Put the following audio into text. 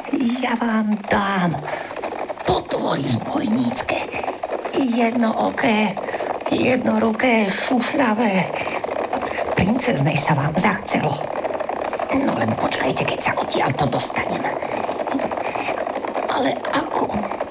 Ja vám dám potvory zbojnícke. Jednooké, jednoruké, šušľavé. Princeznej sa vám zachcelo. No len počkajte, keď sa odtiaľto dostanem. Ale ako?